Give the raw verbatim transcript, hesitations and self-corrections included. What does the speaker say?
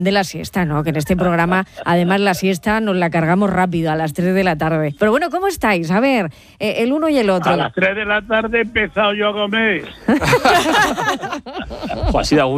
de la siesta, ¿no? Que en este programa, además, la siesta nos la cargamos rápido a las tres de la tarde. Pero bueno, ¿cómo estáis? A ver, eh, el uno y el otro. A las tres de la tarde he empezado yo a comer. Pues así da gusto.